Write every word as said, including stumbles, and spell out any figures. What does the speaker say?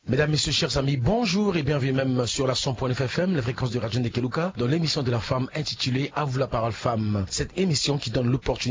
Mesdames, Messieurs, chers amis, bonjour et bienvenue même sur la cent point neuf F M, la fréquence de Radio Ndekeluka, dans l'émission de la femme intitulée « À vous la parole femme ». Cette émission qui donne l'opportunité